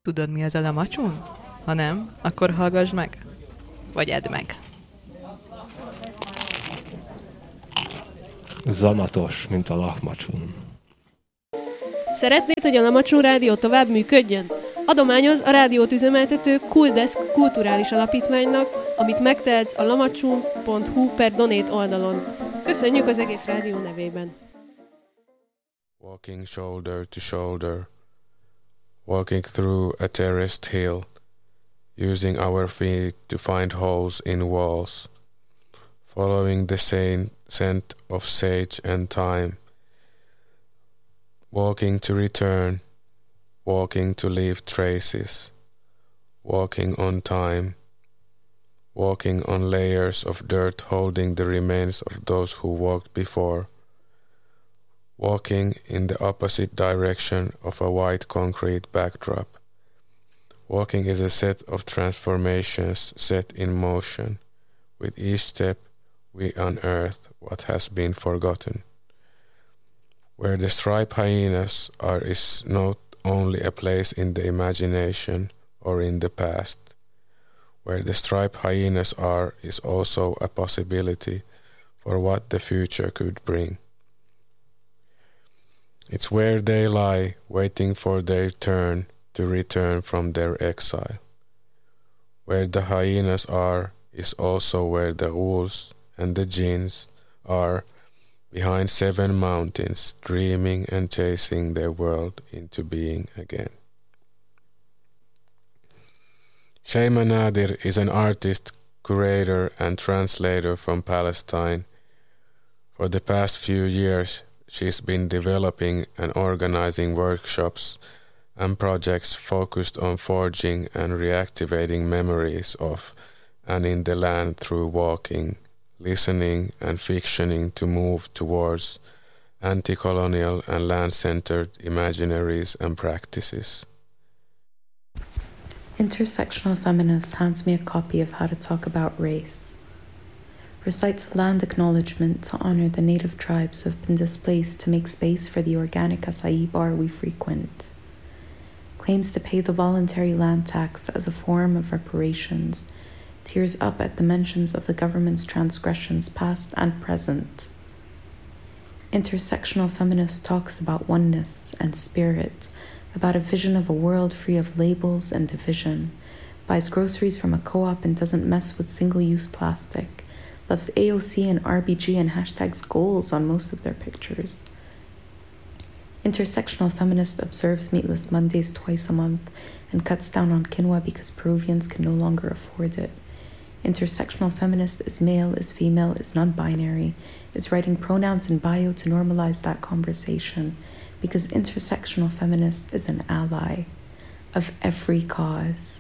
Tudod, mi az a lamacsún? Ha nem, akkor hallgass meg. Vagy edd meg. Zamatos, mint a lahmacsun. Szeretnéd, hogy a Lamacsún Rádió tovább működjön? Adományoz a rádiót üzemeltető Cooldesk kulturális alapítványnak, amit megtehetsz a lamacsun.hu/donate oldalon. Köszönjük az egész rádió nevében! Walking shoulder to shoulder, walking through a terraced hill, using our feet to find holes in walls, following the scent of sage and thyme, walking to return, walking to leave traces, walking on time, walking on layers of dirt holding the remains of those who walked before, walking in the opposite direction of a white concrete backdrop. Walking is a set of transformations set in motion. With each step we unearth what has been forgotten. Where the striped hyenas are is not only a place in the imagination or in the past. Where the striped hyenas are is also a possibility for what the future could bring. It's where they lie, waiting for their turn to return from their exile. Where the hyenas are is also where the wolves and the jinns are, behind 7 mountains, dreaming and chasing their world into being again. Shaima Nadir is an artist, curator and translator from Palestine. For the past few years, she's been developing and organizing workshops and projects focused on forging and reactivating memories of and in the land through walking, listening and fictioning to move towards anti-colonial and land-centered imaginaries and practices. Intersectional Feminist hands me a copy of How to Talk About Race. Recites a land acknowledgement to honor the native tribes who have been displaced to make space for the organic acai bar we frequent. Claims to pay the voluntary land tax as a form of reparations, tears up at the mentions of the government's transgressions past and present. Intersectional Feminist talks about oneness and spirit, about a vision of a world free of labels and division, buys groceries from a co-op and doesn't mess with single-use plastic, loves AOC and RBG and hashtags goals on most of their pictures. Intersectional Feminist observes Meatless Mondays twice a month and cuts down on quinoa because Peruvians can no longer afford it. Intersectional Feminist is male, is female, is non-binary, is writing pronouns in bio to normalize that conversation, because Intersectional Feminist is an ally of every cause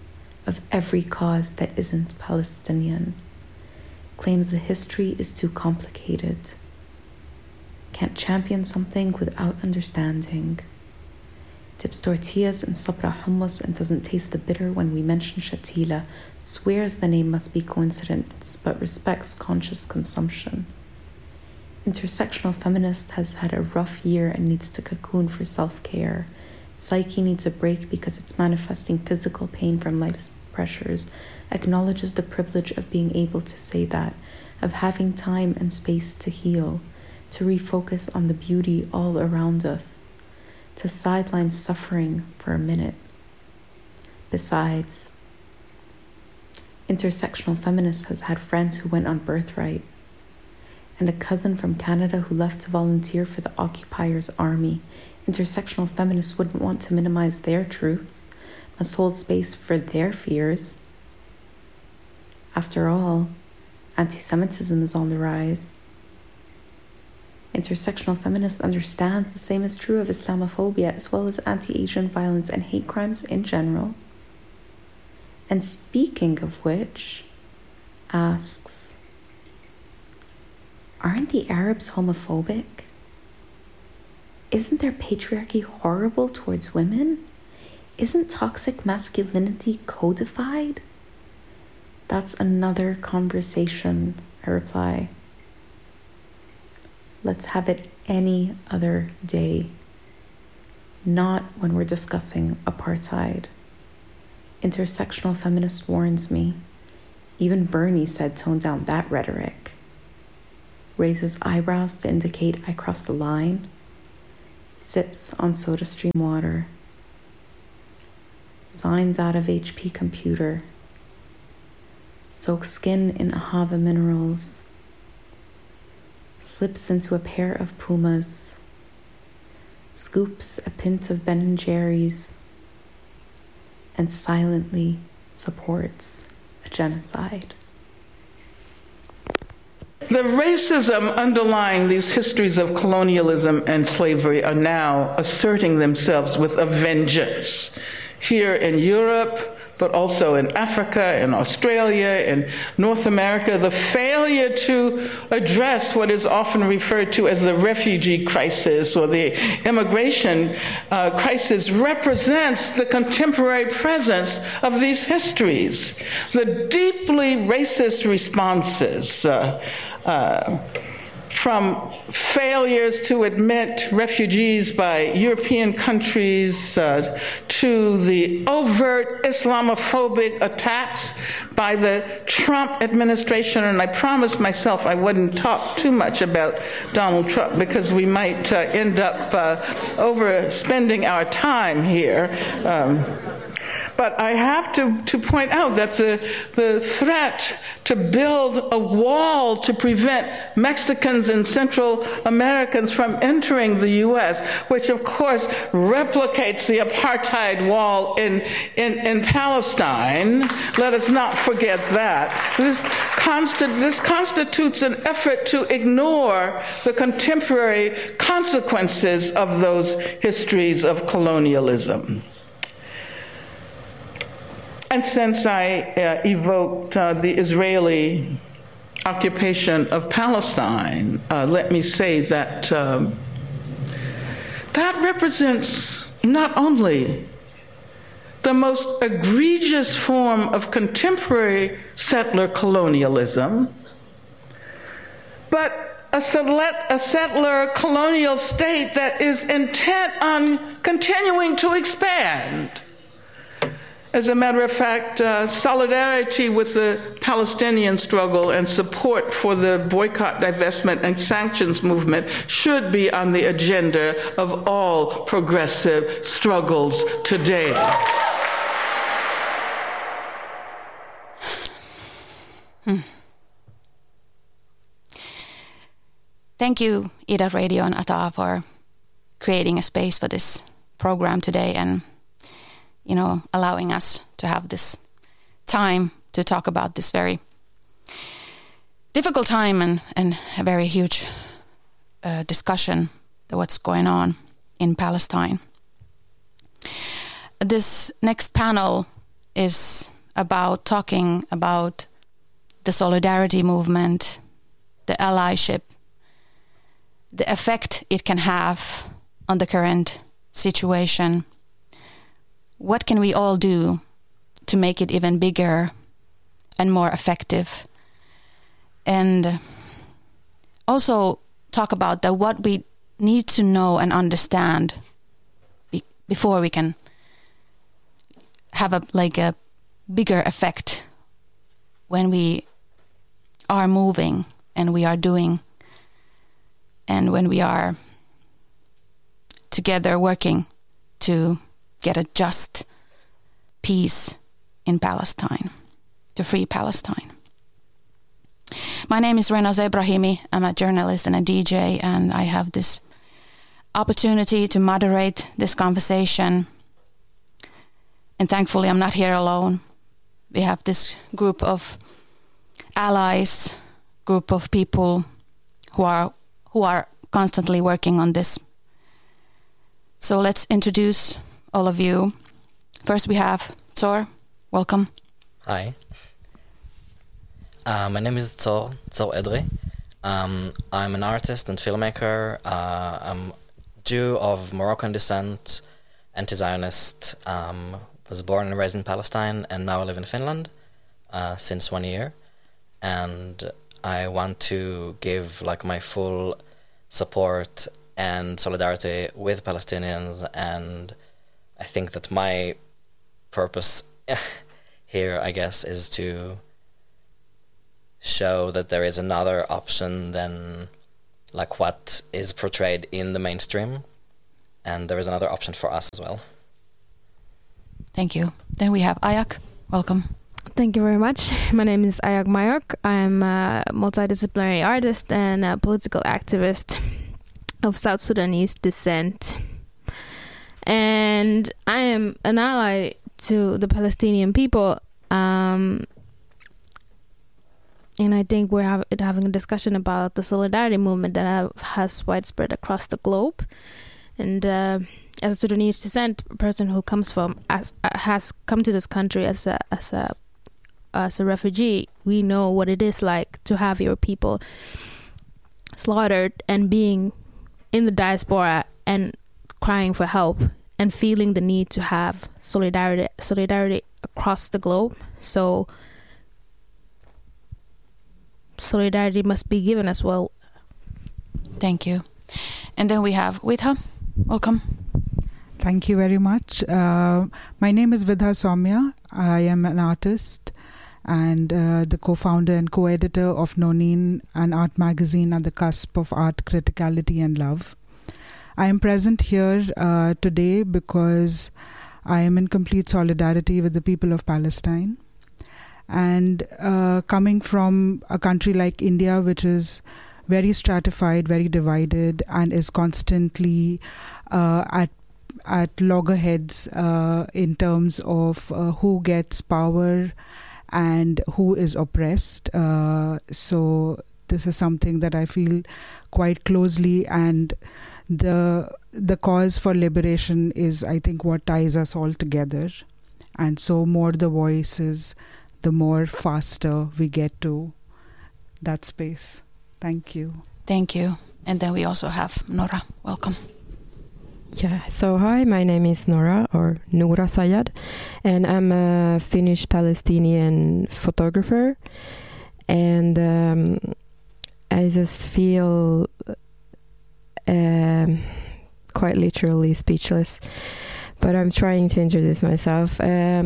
that isn't Palestinian. Claims the history is too complicated. Can't champion something without understanding. Dips tortillas in sabra hummus and doesn't taste the bitter when we mention shatila. Swears the name must be coincidence, but respects conscious consumption. Intersectional Feminist has had a rough year and needs to cocoon for self-care. Psyche needs a break because it's manifesting physical pain from life's pressures. Acknowledges the privilege of being able to say that, of having time and space to heal, to refocus on the beauty all around us, to sideline suffering for a minute. Besides, Intersectional Feminist has had friends who went on birthright, and a cousin from Canada who left to volunteer for the occupier's army. Intersectional Feminists wouldn't want to minimize their truths, must hold space for their fears. After all, anti-Semitism is on the rise. Intersectional Feminist understands the same is true of Islamophobia as well as anti-Asian violence and hate crimes in general. And speaking of which, asks, aren't the Arabs homophobic? Isn't their patriarchy horrible towards women? Isn't toxic masculinity codified? That's another conversation, I reply. Let's have it any other day. not when we're discussing apartheid. Intersectional feminist warns me. Even Bernie said tone down that rhetoric. Raises eyebrows to indicate I crossed the line. Sips on SodaStream water. Signs out of HP computer. Soaks skin in Ahava minerals. Slips into a pair of Pumas. Scoops a pint of Ben & Jerry's. And silently supports a genocide. The racism underlying these histories of colonialism and slavery are now asserting themselves with a vengeance. Here in Europe, but also in Africa, in Australia, in North America, the failure to address what is often referred to as the refugee crisis or the immigration crisis represents the contemporary presence of these histories. The deeply racist responses from failures to admit refugees by European countries to the overt Islamophobic attacks by the Trump administration. And I promised myself I wouldn't talk too much about Donald Trump because we might end up overspending our time here. But I have to point out that the threat to build a wall to prevent Mexicans and Central Americans from entering the U.S., which of course replicates the apartheid wall in Palestine, let us not forget that. This constitutes an effort to ignore the contemporary consequences of those histories of colonialism. And since I evoked the Israeli occupation of Palestine, let me say that that represents not only the most egregious form of contemporary settler colonialism, but a settler colonial state that is intent on continuing to expand. As a matter of fact, solidarity with the Palestinian struggle and support for the boycott, divestment, and sanctions movement should be on the agenda of all progressive struggles today. Thank you, Ida Radio and Ata, for creating a space for this program today and allowing us to have this time to talk about this very difficult time and a very huge discussion of what's going on in Palestine. This next panel is about talking about the solidarity movement, the allyship, the effect it can have on the current situation. What can we all do to make it even bigger and more effective? And also talk about what we need to know and understand before we can have a bigger effect when we are moving and we are doing and when we are together working to get a just peace in Palestine, to free Palestine. My name is Renaz Ebrahimi. I'm a journalist and a DJ, and I have this opportunity to moderate this conversation. And thankfully, I'm not here alone. We have this group of allies, group of people who are constantly working on this. So let's introduce all of you. First we have Tzor. Welcome. Hi. My name is Tzor Edri. I'm an artist and filmmaker. I'm Jew of Moroccan descent, anti-Zionist. Was born and raised in Palestine, and now I live in Finland since 1 year. And I want to give my full support and solidarity with Palestinians. And I think that my purpose here, I guess, is to show that there is another option than like what is portrayed in the mainstream, and there is another option for us as well. Thank you. Then we have Ayak. Welcome. Thank you very much. My name is Ayak Mayok. I'm a multidisciplinary artist and a political activist of South Sudanese descent. And I am an ally to the Palestinian people. And I think we're having a discussion about the solidarity movement that has widespread across the globe. And as a Sudanese descent, a person who has come to this country as a refugee, we know what it is like to have your people slaughtered and being in the diaspora and crying for help and feeling the need to have solidarity across the globe. So solidarity must be given as well. Thank you. And then we have Vidha. Welcome. Thank you very much. My name is Vidha Soumya. I am an artist and the co-founder and co-editor of Nonin, an art magazine at the cusp of art criticality and love. I am present here today because I am in complete solidarity with the people of Palestine. And coming from a country like India, which is very stratified, very divided, and is constantly at loggerheads in terms of who gets power and who is oppressed. So this is something that I feel quite closely, and the cause for liberation is, I think, what ties us all together. And so more the voices, the more faster we get to that space. Thank you. Thank you. And then we also have Nora. Welcome. Yeah, so hi, my name is Nora, or Noura Sayad, and I'm a Finnish Palestinian photographer. And I just feel quite literally speechless, but I'm trying to introduce myself.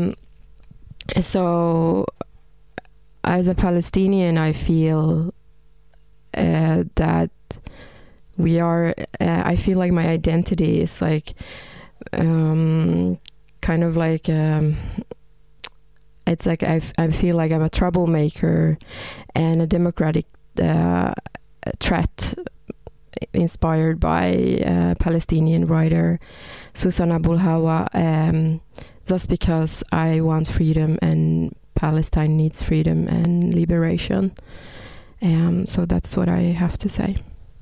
So as a Palestinian, I feel that we are, I feel like my identity is like, kind of like, it's like I feel like I'm a troublemaker and a democratic threat, inspired by Palestinian writer Susan Abulhawa, just because I want freedom and Palestine needs freedom and liberation. So that's what I have to say.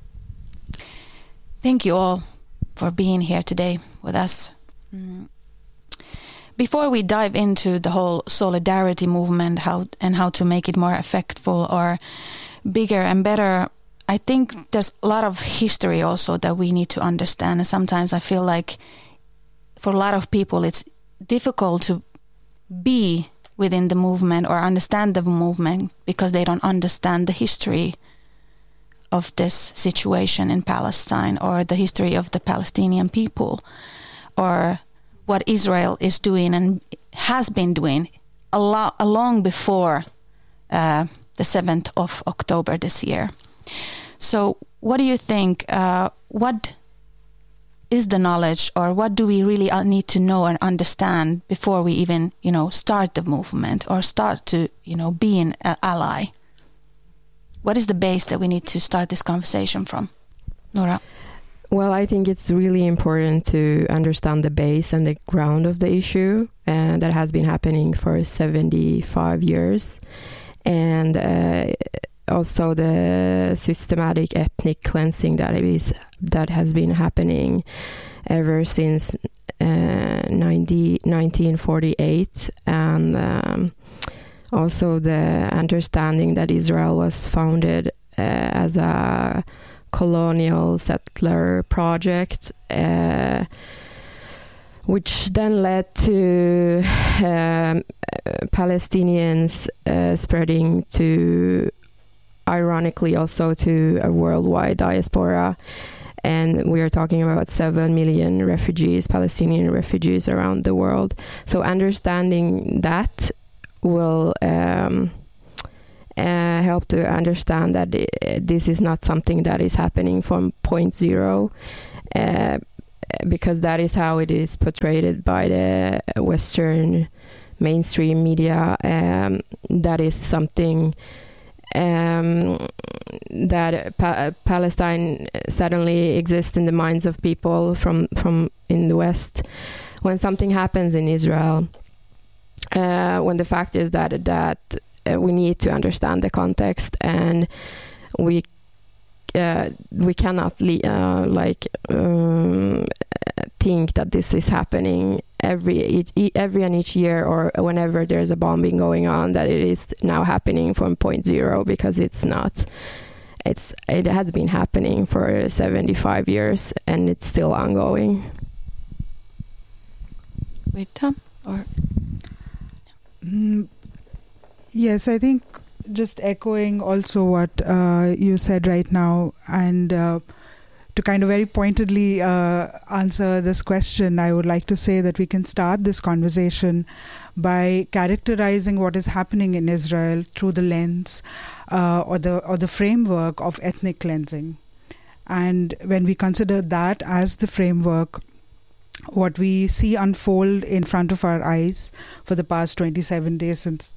Thank you all for being here today with us. Before we dive into the whole solidarity movement, how to make it more effectful or bigger and better, I think there's a lot of history also that we need to understand. And sometimes I feel like for a lot of people it's difficult to be within the movement or understand the movement because they don't understand the history of this situation in Palestine or the history of the Palestinian people or what Israel is doing and has been doing long before the 7th of October this year. So what do you think, what is the knowledge, or what do we really need to know and understand before we even, start the movement or start to, be an ally? What is the base that we need to start this conversation from? Nora? Well, I think it's really important to understand the base and the ground of the issue, and that has been happening for 75 years. And also the systematic ethnic cleansing that has been happening ever since 1948, and also the understanding that Israel was founded as a colonial settler project, which then led to Palestinians spreading to, ironically, also to a worldwide diaspora. and we are talking about 7 million refugees, Palestinian refugees around the world. So understanding that will help to understand that this is not something that is happening from point zero, because that is how it is portrayed by the Western mainstream media. That is something that Palestine suddenly exists in the minds of people from in the West. When something happens in Israel, when the fact is that we need to understand the context, and we cannot think that this is happening every and each year, or whenever there's a bombing going on, that it is now happening from point zero, because it's not. It has been happening for 75 years and it's still ongoing. Wait, Tom? Or yes, I think just echoing also what you said right now, and to kind of very pointedly answer this question, I would like to say that we can start this conversation by characterizing what is happening in Israel through the lens or the framework of ethnic cleansing. And when we consider that as the framework, what we see unfold in front of our eyes for the past 27 days, since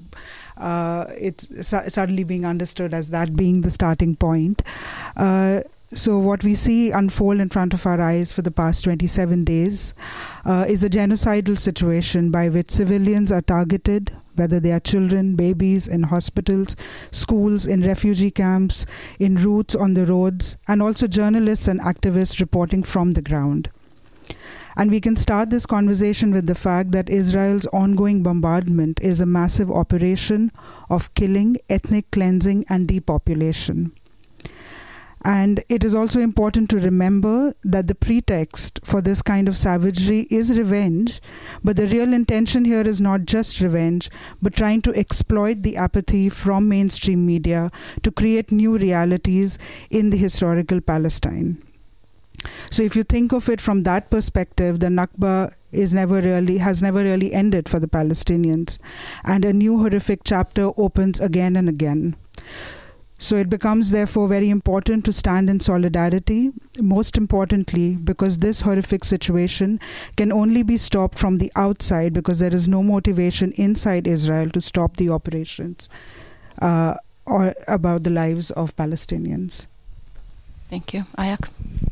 it's suddenly being understood as that being the starting point. So what we see unfold in front of our eyes for the past 27 days is a genocidal situation by which civilians are targeted, whether they are children, babies, in hospitals, schools, in refugee camps, in routes on the roads, and also journalists and activists reporting from the ground. And we can start this conversation with the fact that Israel's ongoing bombardment is a massive operation of killing, ethnic cleansing, and depopulation. And it is also important to remember that the pretext for this kind of savagery is revenge, but the real intention here is not just revenge, but trying to exploit the apathy from mainstream media to create new realities in the historical Palestine. So if you think of it from that perspective, the Nakba has never really ended for the Palestinians, and a new horrific chapter opens again and again. So it becomes therefore very important to stand in solidarity, most importantly because this horrific situation can only be stopped from the outside, because there is no motivation inside Israel to stop the operations or about the lives of Palestinians. Thank you. Ayak?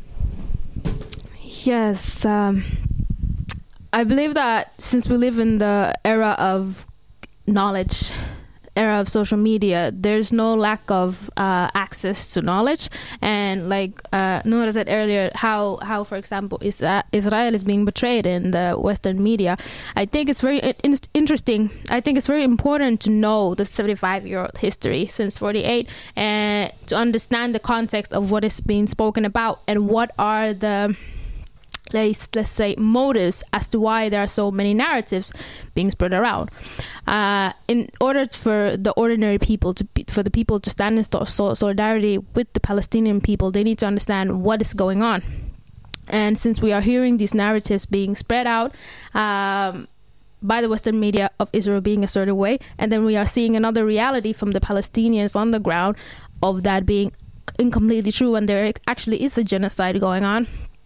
Yes, I believe that since we live in the era of knowledge, era of social media, there's no lack of access to knowledge. And like Noura said earlier, how for example Israel is being portrayed in the Western media, I think it's very interesting. I think it's very important to know the 75-year-old history since 48, and to understand the context of what is being spoken about and what are the let's say motives as to why there are so many narratives being spread around. In order for the ordinary people for the people to stand in solidarity with the Palestinian people, they need to understand what is going on. And since we are hearing these narratives being spread out by the Western media of Israel being a certain way, and then we are seeing another reality from the Palestinians on the ground of that being incompletely true, and there actually is a genocide going on.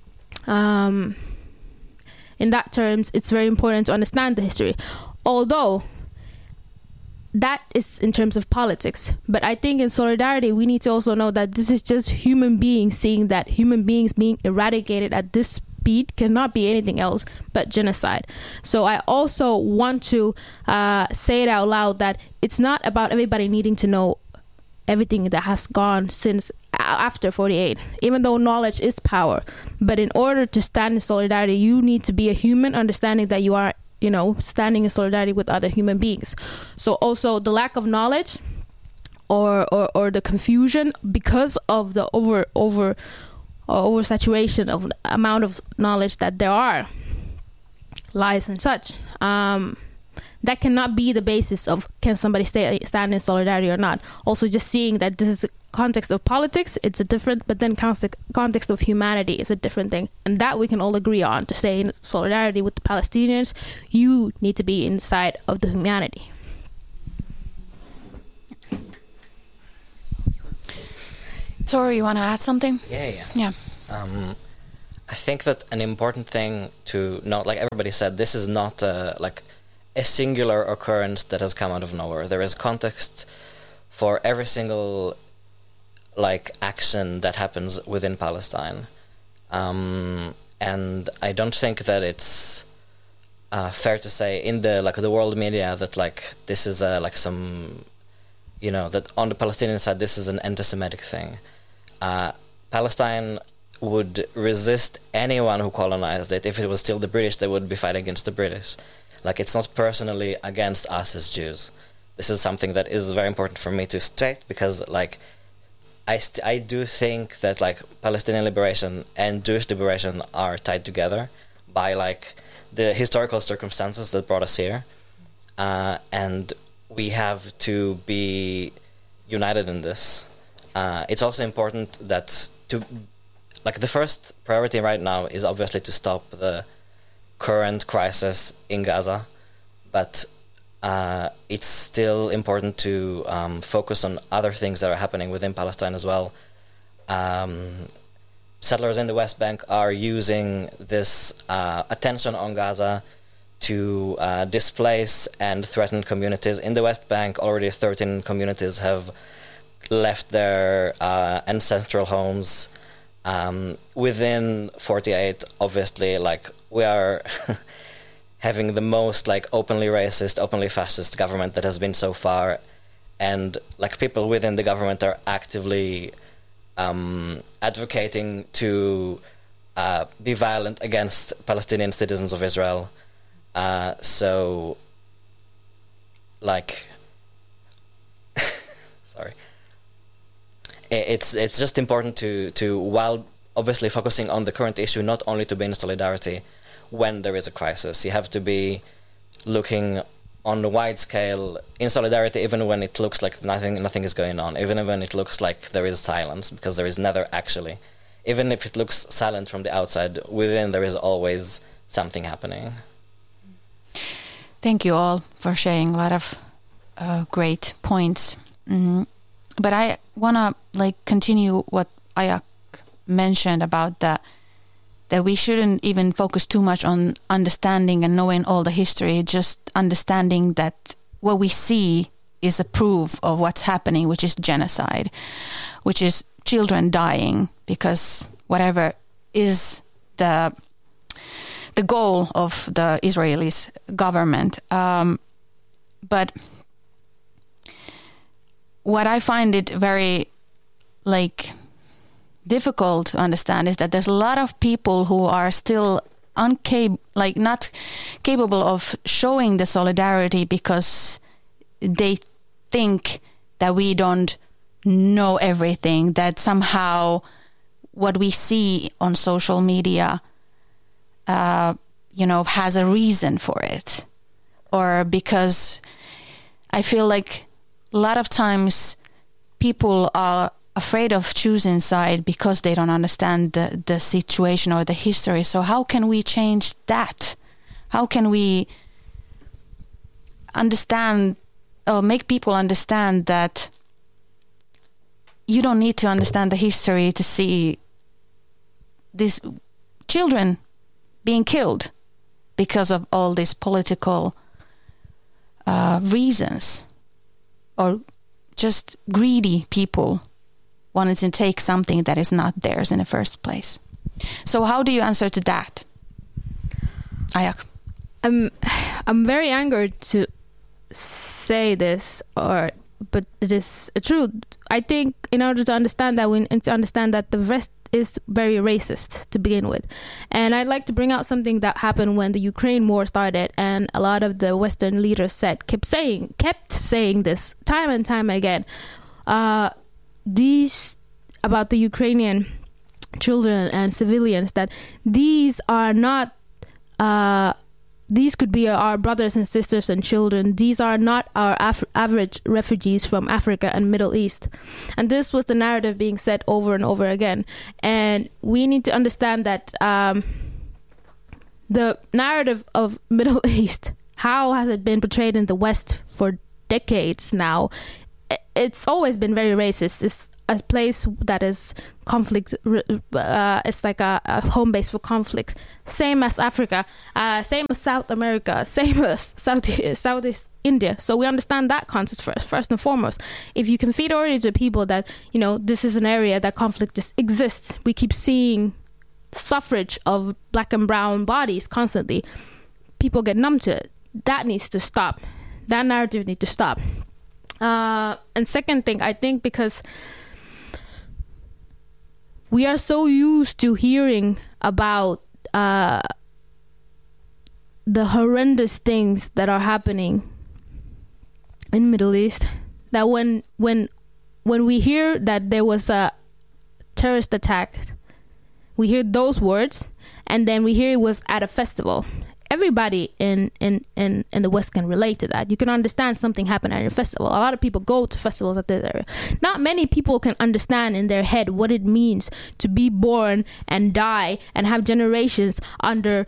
In that terms, it's very important to understand the history, although that is in terms of politics. But I think in solidarity, we need to also know that this is just human beings seeing that human beings being eradicated at this speed cannot be anything else but genocide. So I also want to say it out loud that it's not about everybody needing to know everything that has gone since after 48, even though knowledge is power. But in order to stand in solidarity, you need to be a human, understanding that you are, standing in solidarity with other human beings. So also the lack of knowledge or the confusion because of the oversaturation of the amount of knowledge that there are, lies and such, that cannot be the basis of can somebody stand in solidarity or not. Also just seeing that this is context of politics, it's a different, but then context of humanity is a different thing. And that we can all agree on. To say in solidarity with the Palestinians, you need to be inside of the humanity. Sorry, you want to add something? Yeah. I think that an important thing to note, like everybody said, this is not like a singular occurrence that has come out of nowhere. There is context for every single like action that happens within Palestine, and I don't think that it's fair to say in the world media that like this is like some, you know, that on the Palestinian side this is an anti-Semitic thing. Palestine would resist anyone who colonized it. If it was still the British, they would be fighting against the British. Like, it's not personally against us as Jews. This is something that is very important for me to state, because like I do think that like Palestinian liberation and Jewish liberation are tied together by like the historical circumstances that brought us here, and we have to be united in this. It's also important that the first priority right now is obviously to stop the current crisis in Gaza, but it's still important to focus on other things that are happening within Palestine as well. Settlers in the West Bank are using this attention on Gaza to displace and threaten communities. In the West Bank, already 13 communities have left their ancestral homes. Within 48, obviously, like, we are having the most like openly racist, openly fascist government that has been so far, and like people within the government are actively advocating to be violent against Palestinian citizens of Israel. So, like, sorry. It's just important to while obviously focusing on the current issue, not only to be in solidarity when there is a crisis. You have to be looking on the wide scale in solidarity, even when it looks like nothing is going on, even when it looks like there is silence, because there is never actually. Even if it looks silent from the outside, within there is always something happening. Thank you all for sharing a lot of great points. But I want to like continue what Ayak mentioned about that we shouldn't even focus too much on understanding and knowing all the history, just understanding that what we see is a proof of what's happening, which is genocide, which is children dying because whatever is the goal of the Israeli government. But what I find it very like difficult to understand is that there's a lot of people who are still not capable of showing the solidarity because they think that we don't know everything, that somehow what we see on social media has a reason for it, or because I feel like a lot of times people are afraid of choosing side because they don't understand the situation or the history. So how can we change that? How can we understand or make people understand that you don't need to understand the history to see these children being killed because of all these political reasons, or just greedy people wanting to take something that is not theirs in the first place. So how do you answer to that, Ayak? I'm very angered to say this, but it is true. I think in order to understand that, we need to understand that the West is very racist to begin with. And I'd like to bring out something that happened when the Ukraine war started, and a lot of the Western leaders kept saying this time and time again. These about the Ukrainian children and civilians, that these are not these could be our brothers and sisters and children. These are not our average refugees from Africa and Middle East. And this was the narrative being said over and over again. And we need to understand that the narrative of Middle East, how has it been portrayed in the West for decades now? It's always been very racist. It's a place that is conflict. It's like a home base for conflict. Same as Africa, same as South America, same as Southeast India. So we understand that concept first and foremost. If you can feed already to people that, you know, this is an area that conflict exists. We keep seeing suffrage of black and brown bodies constantly. People get numb to it. That needs to stop. That narrative needs to stop. And second thing, I think because we are so used to hearing about the horrendous things that are happening in Middle East, that when we hear that there was a terrorist attack, we hear those words, and then we hear it was at a festival. Everybody in the West can relate to that. You can understand something happened at your festival. A lot of people go to festivals at this area. Not many people can understand in their head what it means to be born and die and have generations under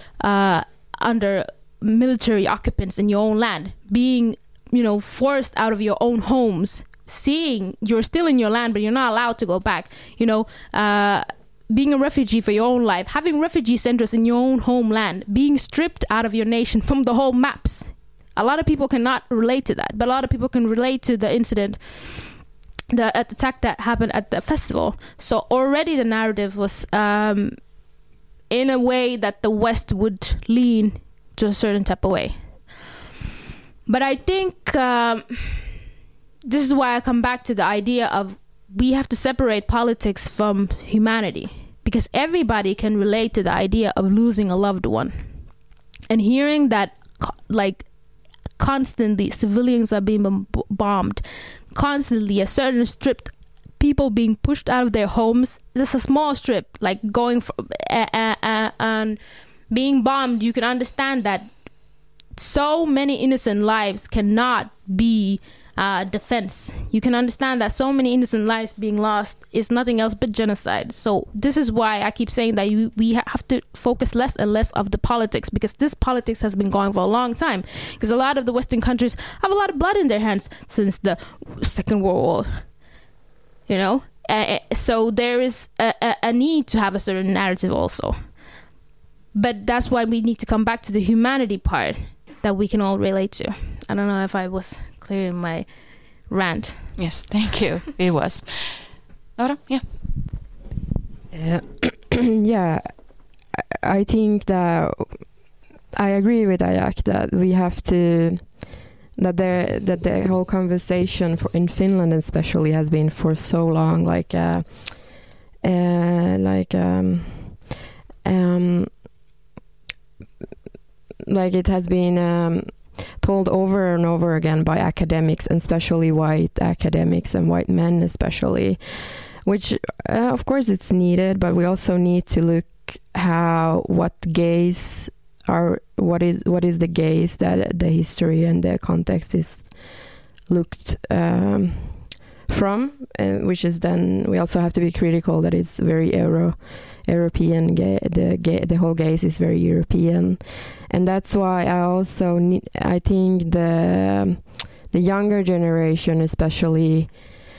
military occupants in your own land, being, you know, forced out of your own homes, seeing you're still in your land but you're not allowed to go back, you know, being a refugee for your own life, having refugee centers in your own homeland, being stripped out of your nation from the whole maps. A lot of people cannot relate to that, but a lot of people can relate to the incident, the attack that happened at the festival. So already the narrative was in a way that the West would lean to a certain type of way. But I think this is why I come back to the idea of we have to separate politics from humanity, because everybody can relate to the idea of losing a loved one. And hearing that, like, constantly civilians are being bombed, constantly a certain strip, people being pushed out of their homes. This is a small strip, like going from, and being bombed. You can understand that so many innocent lives cannot be defense. You can understand that so many innocent lives being lost is nothing else but genocide. So this is why I keep saying that we have to focus less and less of the politics, because this politics has been going for a long time, because a lot of the Western countries have a lot of blood in their hands since the Second World War, you know. So there is a need to have a certain narrative also, but that's why we need to come back to the humanity part that we can all relate to. I don't know if I was clear in my rant. Yes, thank you. It was. Laura, yeah. Yeah, I think that I agree with Ayak that we have to, that the whole conversation in Finland especially has been for so long, like it has been told over and over again by academics, and especially white academics and white men especially, which of course it's needed, but we also need to look what is the gaze that the history and the context is looked from, which is then we also have to be critical that it's very European. The whole gaze is very European, and that's why I think the younger generation especially,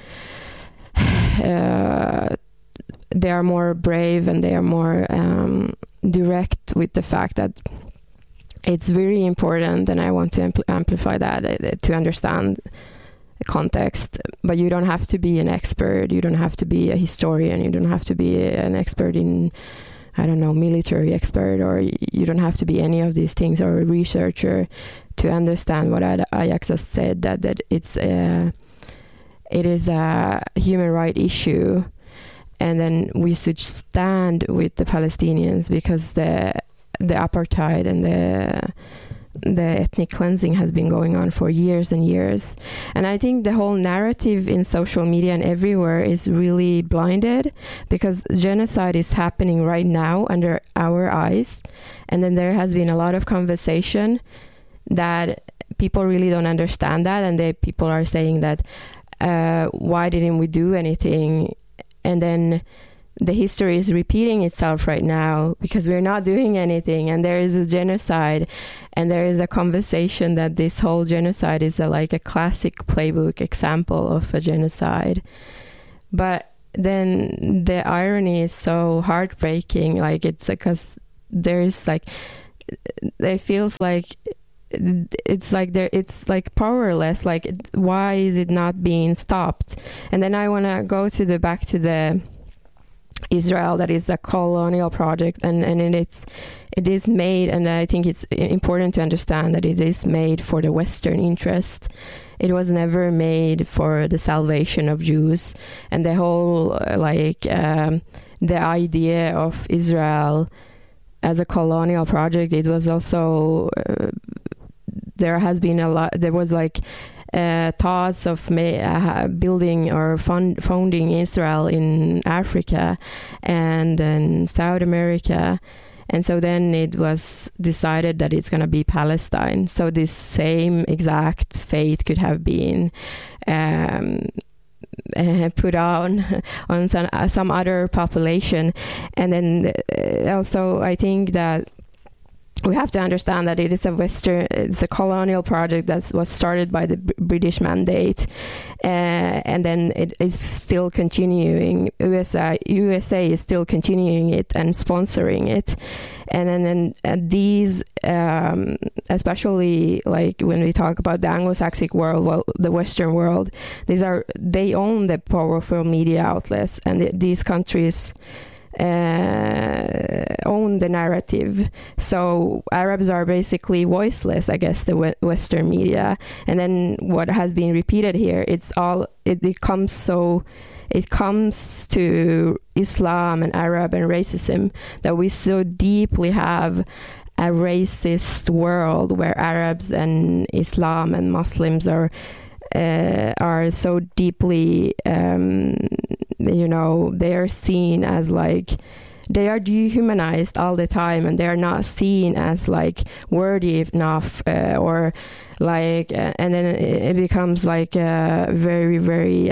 they are more brave and they are more direct with the fact that it's very important, and I want to amplify that, to understand the context. But you don't have to be an expert, you don't have to be a historian, you don't have to be an expert in, I don't know, military expert, or you don't have to be any of these things, or a researcher to understand what Ayak just said, that it is a human rights issue, and then we should stand with the Palestinians, because the apartheid and the ethnic cleansing has been going on for years and years. And I think the whole narrative in social media and everywhere is really blinded, because genocide is happening right now under our eyes. And then there has been a lot of conversation that people really don't understand that, and people are saying that why didn't we do anything? And then the history is repeating itself right now because we're not doing anything, and there is a genocide, and there is a conversation that this whole genocide is like a classic playbook example of a genocide. But then the irony is so heartbreaking, like it's because there's like, it feels like it's like powerless, like why is it not being stopped? And then I want to go to back to the Israel, that is a colonial project, and it is made, and I think it's important to understand that it is made for the Western interest. It was never made for the salvation of Jews, and the whole the idea of Israel as a colonial project, it was also there was thoughts of building or founding Israel in Africa and then South America, and so then it was decided that it's going to be Palestine. So this same exact fate could have been put on some other population. And then also I think that we have to understand that it's a colonial project that was started by the British mandate, and then it is still continuing. USA is still continuing it and sponsoring it, and then these, especially like when we talk about the Anglo-Saxon world, well, the Western world, they own the powerful media outlets, and these countries own the narrative. So Arabs are basically voiceless, I guess, the Western media. And then what has been repeated here, it comes to Islam and Arab and racism, that we so deeply have a racist world where Arabs and Islam and Muslims are so deeply, they are seen as like, they are dehumanized all the time, and they are not seen as like worthy enough, or like, and then it becomes like very, very,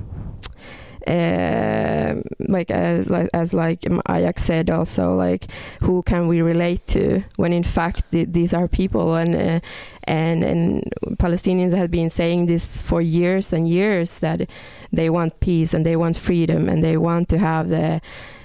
like as Ajax said also, like who can we relate to, when in fact these are people, and Palestinians have been saying this for years and years, that they want peace and they want freedom and they want to have the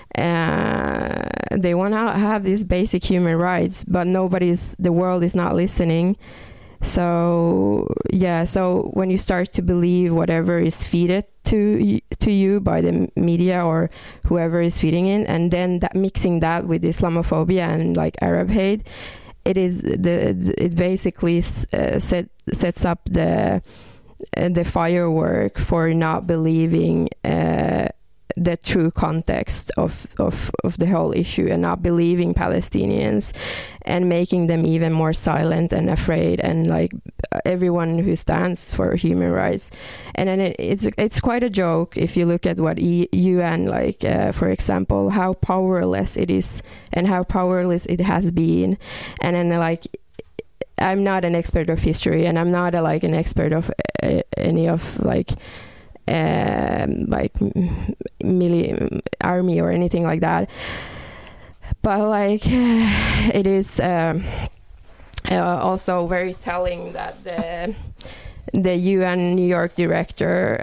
they want to have these basic human rights, but the world is not listening. So when you start to believe whatever is fed to you by the media or whoever is feeding it, and then mixing that with Islamophobia and like Arab hate, it basically sets up the firework for not believing the true context of the whole issue, and not believing Palestinians, and making them even more silent and afraid, and like everyone who stands for human rights. And then it's quite a joke if you look at what UN, like for example, how powerless it is and how powerless it has been. And then like, I'm not an expert of history, and I'm not an expert of any of like army or anything like that, but like it is also very telling that the UN New York director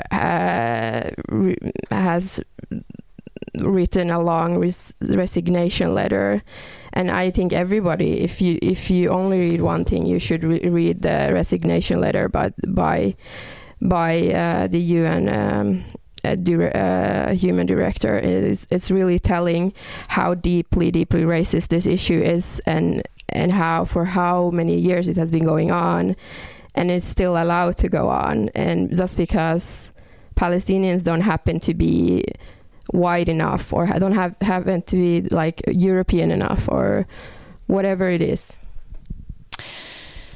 has written a long resignation letter. And I think everybody, if you only read one thing, you should read the resignation letter by the UN human director. It's really telling how deeply racist this issue is, and how for how many years it has been going on, and it's still allowed to go on. And just because Palestinians don't happen to be white enough, or don't happen to be like European enough, or whatever it is.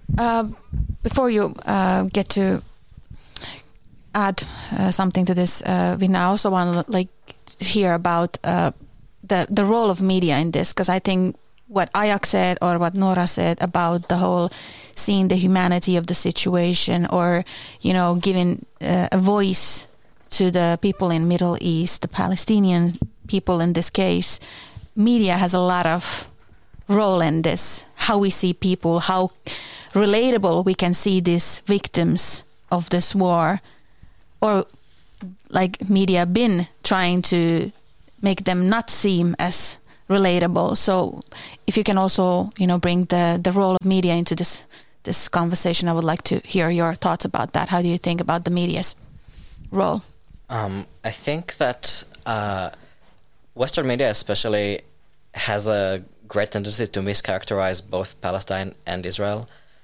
Before you get to add something to this, Vinna, I also want to hear about the role of media in this, because I think what Ayak said or what Nora said about the whole seeing the humanity of the situation, or giving a voice to the people in Middle East, the Palestinian people in this case, media has a lot of role in this. How we see people, how relatable we can see these victims of this war, or media been trying to make them not seem as relatable. So if you can also bring the role of media into this conversation, I would like to hear your thoughts about that. How do you think about the media's role? I think that Western media especially has a great tendency to mischaracterize both Palestine and Israel.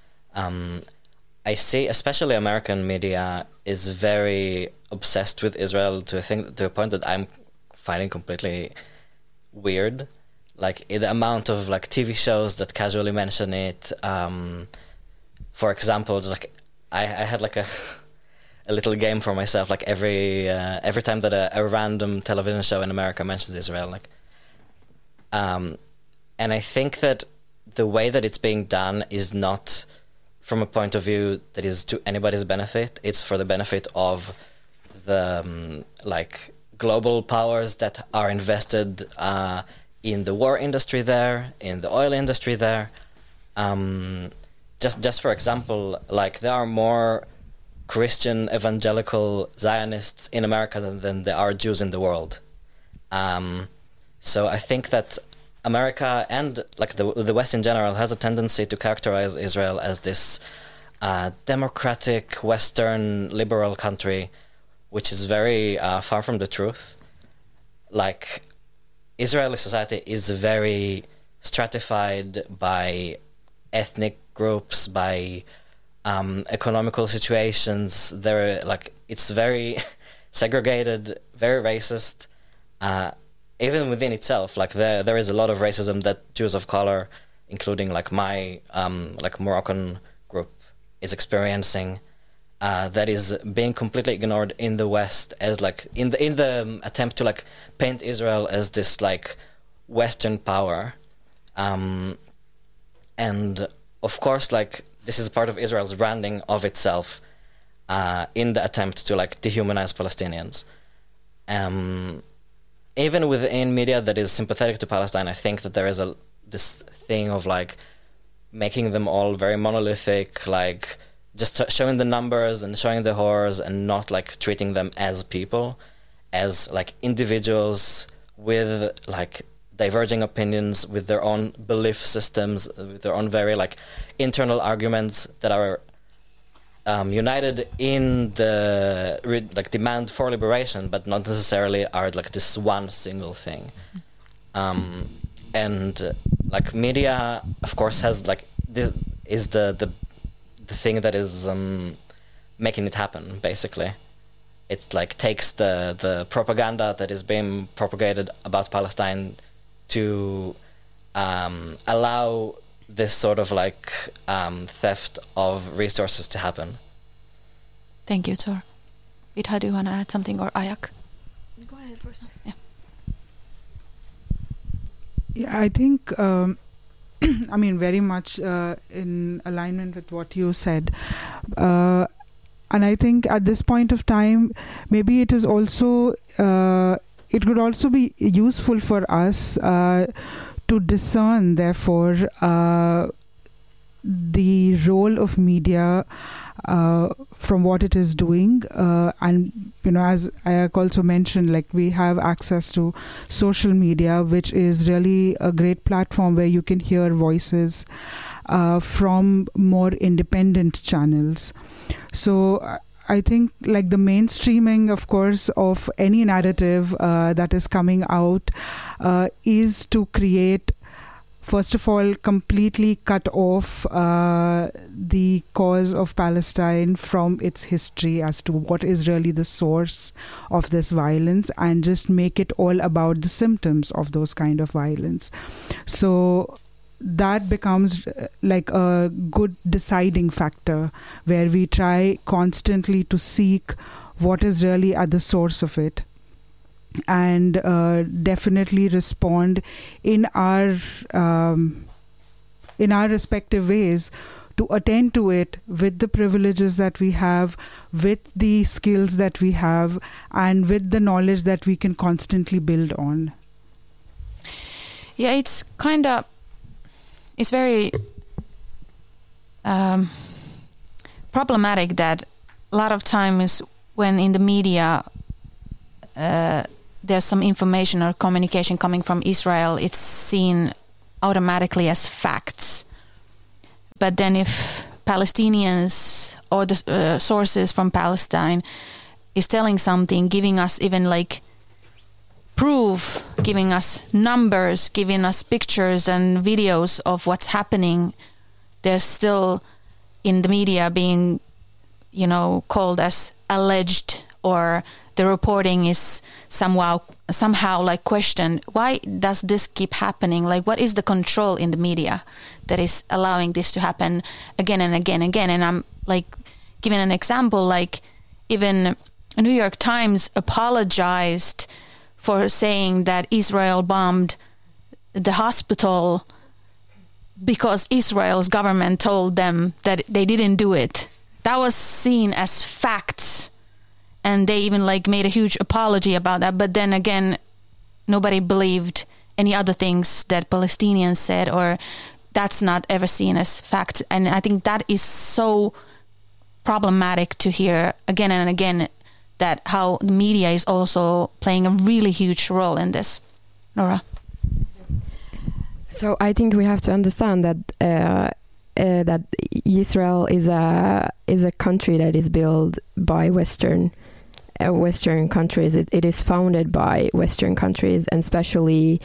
I see especially American media is very obsessed with Israel to a point that I'm finding completely weird. The amount of TV shows that casually mention it. For example, just I had a little game for myself. Every time that a random television show in America mentions Israel, and I think that the way that it's being done is not from a point of view that is to anybody's benefit. It's for the benefit of the global powers that are invested in the war industry there, in the oil industry there. Just for example, there are more Christian evangelical Zionists in America than there are Jews in the world. So I think that America and the West in general has a tendency to characterize Israel as this democratic, Western, liberal country, which is very far from the truth. Israeli society is very stratified by ethnic groups, by economical situations. It's very segregated, very racist. Even within itself, there is a lot of racism that Jews of color, including my Moroccan group, is experiencing. That is being completely ignored in the West as in the attempt to paint Israel as this Western power, and of course this is part of Israel's branding of itself in the attempt to dehumanize Palestinians. Even within media that is sympathetic to Palestine, I think that there is this thing of making them all very monolithic, just showing the numbers and showing the horrors, and not treating them as people, as individuals with diverging opinions, with their own belief systems, with their own very internal arguments that are united in the demand for liberation, but not necessarily are this one single thing. And media, of course, has this is the thing that is making it happen. Basically, it takes the propaganda that is being propagated about Palestine to allow this sort of theft of resources to happen. Thank you, Tor. Vidha, do you want to add something, or Ayak? Go ahead first. Yeah. Yeah, I think, very much in alignment with what you said. And I think at this point of time, maybe it is also, it could also be useful for us to discern, therefore, the role of media from what it is doing, and as Ayak also mentioned, we have access to social media, which is really a great platform where you can hear voices from more independent channels. So I think the mainstreaming, of course, of any narrative that is coming out is to create, first of all, completely cut off the cause of Palestine from its history as to what is really the source of this violence, and just make it all about the symptoms of those kind of violence. So that becomes like a good deciding factor, where we try constantly to seek what is really at the source of it, and definitely respond in our respective ways to attend to it with the privileges that we have, with the skills that we have, and with the knowledge that we can constantly build on. Yeah, it's very problematic that a lot of times when in the media there's some information or communication coming from Israel, it's seen automatically as facts. But then if Palestinians or the sources from Palestine is telling something, giving us even like proof, giving us numbers, giving us pictures and videos of what's happening, they're still in the media being, called as alleged, or the reporting is somehow like questioned. Why does this keep happening? Like, what is the control in the media that is allowing this to happen again and again and again? And I'm like giving an example, like even New York Times apologized for saying that Israel bombed the hospital because Israel's government told them that they didn't do it. That was seen as facts. And they even like made a huge apology about that. But then again, nobody believed any other things that Palestinians said, or that's not ever seen as fact. And I think that is so problematic to hear again and again, that how the media is also playing a really huge role in this. Nora? So I think we have to understand that that Israel is a country that is built by Western countries. It is founded by Western countries, and especially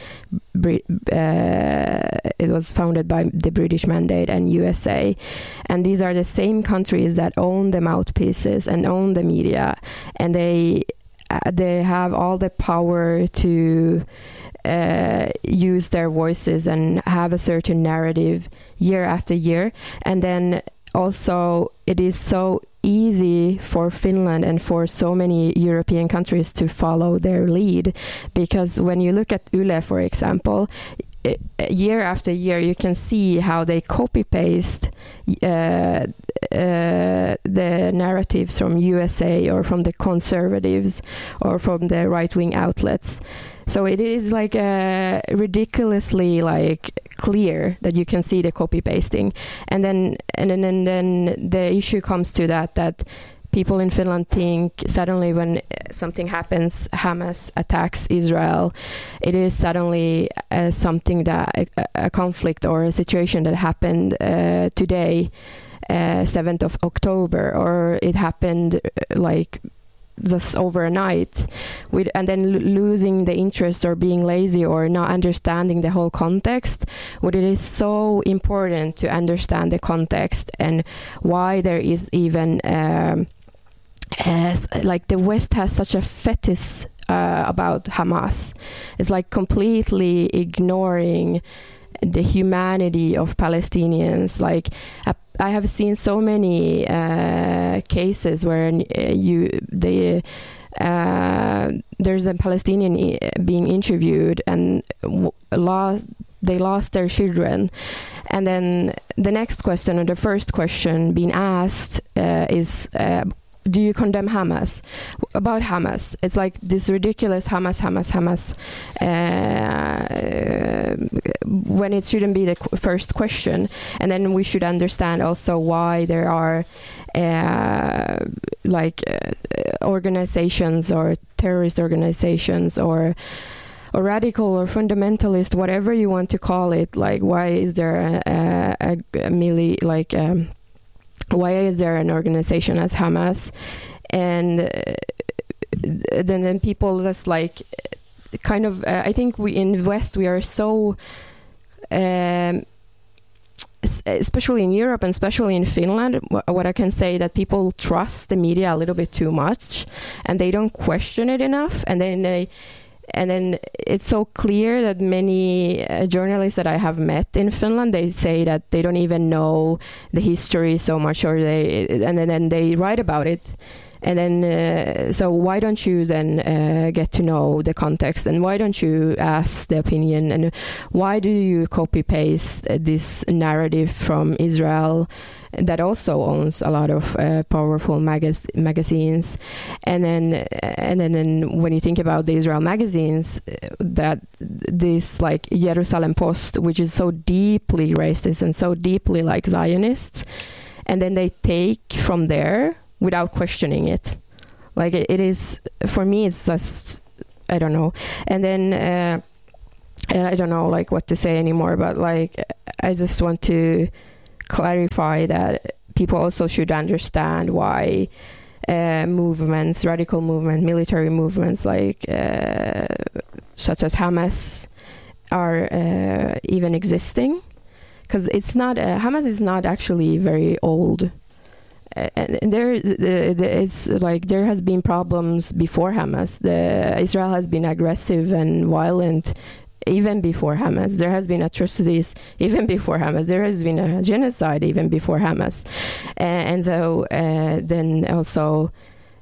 it was founded by the British Mandate and USA. And these are the same countries that own the mouthpieces and own the media, and they have all the power to use their voices and have a certain narrative year after year. And then also it is so easy for Finland and for so many European countries to follow their lead, because when you look at Yle, for example, year after year you can see how they copy paste the narratives from USA or from the conservatives or from the right-wing outlets. So it is like ridiculously like clear that you can see the copy pasting, and then the issue comes to that people in Finland think suddenly when something happens, Hamas attacks Israel, it is suddenly something that a conflict or a situation that happened today, 7th of October, or it happened like just overnight, and then losing the interest or being lazy or not understanding the whole context. What it is so important to understand the context and why there is even like the West has such a fetish about Hamas. It's like completely ignoring the humanity of Palestinians. Like I have seen so many cases where there's a Palestinian being interviewed and they lost their children, and then the next question or the first question being asked is, do you condemn Hamas? About Hamas. It's like this ridiculous Hamas, when it shouldn't be the first question. And then we should understand also why there are organizations or terrorist organizations or radical or fundamentalist, whatever you want to call it. Like, why is there why is there an organization as Hamas? And then people just like kind of I think we in the West we are so especially in Europe and especially in Finland, what I can say that people trust the media a little bit too much and they don't question it enough, and then And then it's so clear that many journalists that I have met in Finland, they say that they don't even know the history so much, and then they write about it. And then, so why don't you then get to know the context, and why don't you ask the opinion, and why do you copy paste this narrative from Israel that also owns a lot of powerful magazines? And then when you think about the Israel magazines, that this like Jerusalem Post, which is so deeply racist and so deeply like Zionist, and then they take from there without questioning it. Like it is, for me, it's just, I don't know. And then I don't know like what to say anymore, but like I just want to clarify that people also should understand why movements, radical movement, military movements like such as Hamas are even existing. Because it's not, Hamas is not actually very old. And it's like there has been problems before Hamas. Israel has been aggressive and violent even before Hamas. There has been atrocities even before Hamas. There has been a genocide even before Hamas. And so then also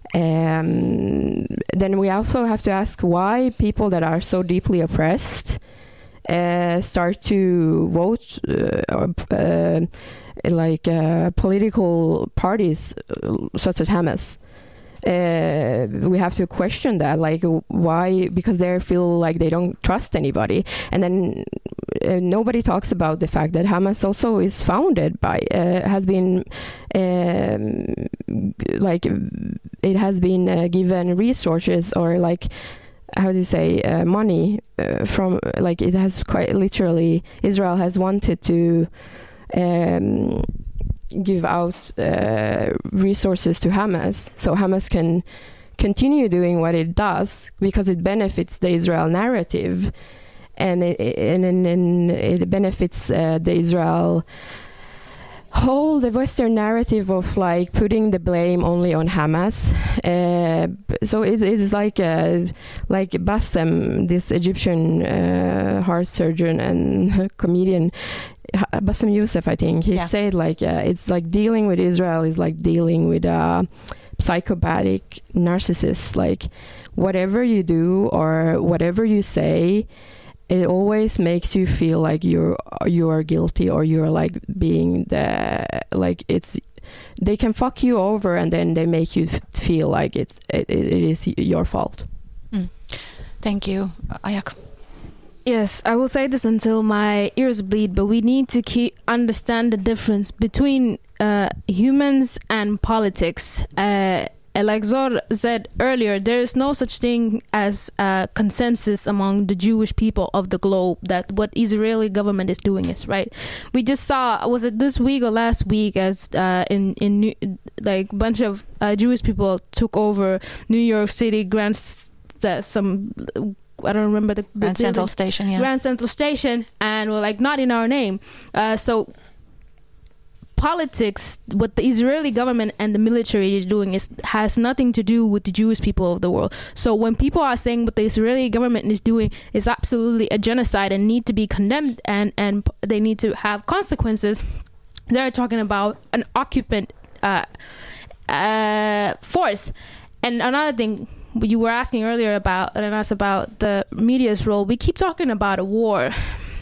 then we also have to ask why people that are so deeply oppressed start to vote like political parties such as Hamas. We have to question that, like why? Because they feel like they don't trust anybody. And then nobody talks about the fact that Hamas also is founded by has been like it has been given resources, or like how do you say money from, like it has quite literally, Israel has wanted to give out resources to Hamas, so Hamas can continue doing what it does because it benefits the Israel narrative, and it benefits the Israel the Western narrative of like putting the blame only on Hamas. So it is like Bassem, this Egyptian heart surgeon and comedian, Bassem Youssef, I think, he said like it's like dealing with Israel is like dealing with a psychopathic narcissist. Like whatever you do or whatever you say, it always makes you feel like you are guilty, or you're like being the, like it's, they can fuck you over and then they make you feel like it is your fault. Thank you, Ayak. Yes, I will say this until my ears bleed, but we need to understand the difference between humans and politics. Like Zor said earlier, there is no such thing as a consensus among the Jewish people of the globe that what Israeli government is doing is right. We just saw, was it this week or last week, as in like bunch of Jewish people took over New York City Grand I don't remember the Grand Central Station, Grand Central Station, and we're like, not in our name. So politics, what the Israeli government and the military is doing has nothing to do with the Jewish people of the world. So when people are saying what the Israeli government is doing is absolutely a genocide and need to be condemned and they need to have consequences, they're talking about an occupant force. And another thing you were asking earlier about, and asked about the media's role, we keep talking about a war.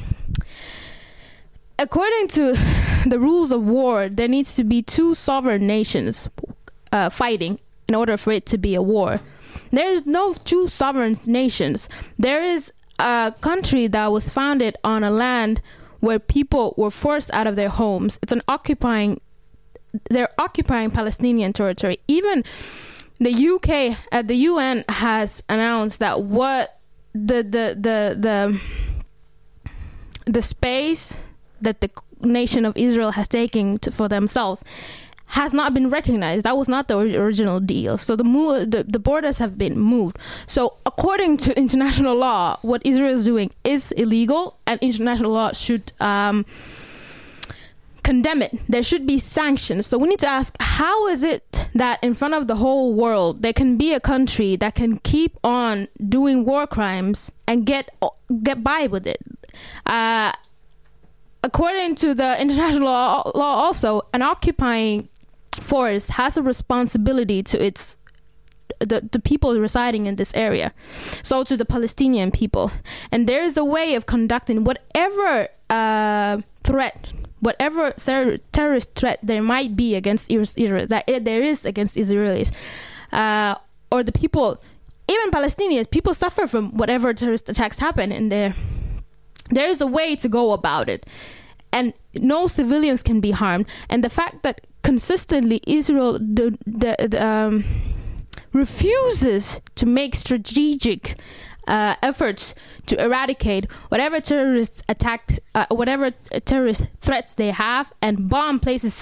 According to the rules of war, there needs to be two sovereign nations fighting in order for it to be a war. There is no two sovereign nations. There is a country that was founded on a land where people were forced out of their homes. They're occupying Palestinian territory. Even the UK at the UN has announced that what the space that the nation of Israel has taken for themselves has not been recognized. That was not the original deal. So the borders have been moved. So according to international law, what Israel is doing is illegal, and international law should condemn it. There should be sanctions. So we need to ask, how is it that in front of the whole world there can be a country that can keep on doing war crimes and get by with it? According to the international law also, an occupying force has a responsibility to the people residing in this area, so to the Palestinian people. And there is a way of conducting whatever threat, whatever terrorist threat there might be against Israel, that there is against Israelis, or the people, even Palestinians, people suffer from whatever terrorist attacks happen in there. There is a way to go about it, and no civilians can be harmed. And the fact that consistently Israel refuses to make strategic efforts to eradicate whatever terrorist threats they have, and bomb places